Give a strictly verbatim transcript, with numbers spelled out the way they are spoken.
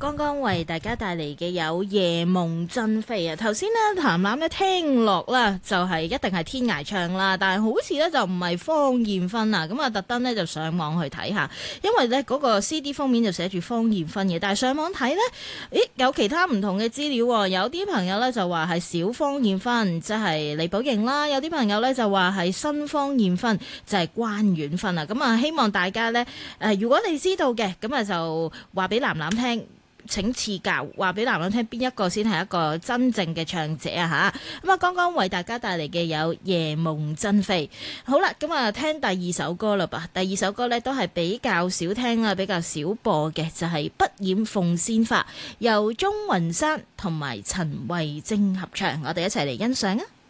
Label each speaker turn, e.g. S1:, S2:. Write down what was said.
S1: 剛剛為大家帶嚟嘅有夜夢真飛啊！頭先呢，譚楠咧聽落啦，就係一定係天涯唱啦，但係好似咧就唔係方艷芬啊！咁啊，特登咧就上網去睇下，因為咧嗰個 C D 封面就寫住方艷芬嘅，但係上網睇咧，咦有其他唔同嘅資料喎，有啲朋友咧就話係小方艷芬，即係李寶瑩啦；有啲朋友咧就話係新方艷芬，就係關婉芬啊！咁啊，希望大家咧誒，如果你知道嘅，咁啊就話俾楠楠聽。請賜教，話俾楠楠聽邊一個先係一個真正嘅唱者啊吓，咁啊，剛剛為大家帶嚟嘅有夜夢真飛。好啦，咁啊聽第二首歌啦吧。第二首歌呢都係比較少聽啦，比較少播嘅，就係、是、不染鳳仙花，由鍾雲山同埋陳慧貞合唱，我哋一齊嚟欣賞啊！